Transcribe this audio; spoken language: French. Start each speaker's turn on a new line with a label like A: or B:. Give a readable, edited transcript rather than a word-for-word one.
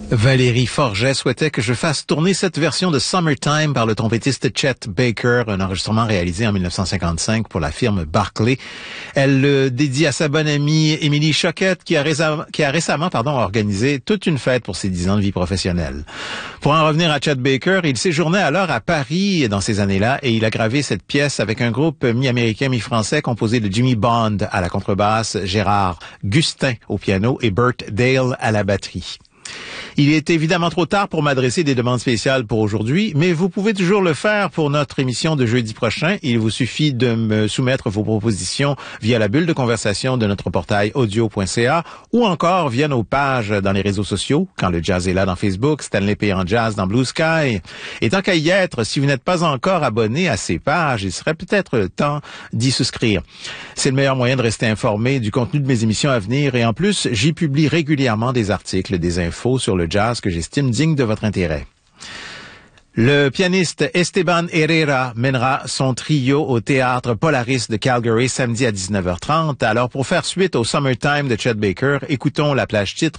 A: Valérie Forget souhaitait que je fasse tourner cette version de Summertime par le trompettiste Chet Baker, un enregistrement réalisé en 1955 pour la firme Barclay. Elle le dédie à sa bonne amie Émilie Choquette qui a récemment organisé toute une fête pour ses 10 ans de vie professionnelle. Pour en revenir à Chet Baker, il séjournait alors à Paris dans ces années-là et il a gravé cette pièce avec un groupe mi-américain, mi-français composé de Jimmy Bond à la contrebasse, Gérard Gustin au piano et Bert Dale à la batterie. Il est évidemment trop tard pour m'adresser des demandes spéciales pour aujourd'hui, mais vous pouvez toujours le faire pour notre émission de jeudi prochain. Il vous suffit de me soumettre vos propositions via la bulle de conversation de notre portail audio.ca ou encore via nos pages dans les réseaux sociaux, Quand le jazz est là dans Facebook, Stanley P. en jazz dans Blue Sky. Et tant qu'à y être, si vous n'êtes pas encore abonné à ces pages, il serait peut-être temps d'y souscrire. C'est le meilleur moyen de rester informé du contenu de mes émissions à venir et en plus, j'y publie régulièrement des articles, des infos sur le jazz que j'estime digne de votre intérêt. Le pianiste Esteban Herrera mènera son trio au théâtre Polaris de Calgary samedi à 19h30. Alors pour faire suite au Summertime de Chet Baker, écoutons la plage titre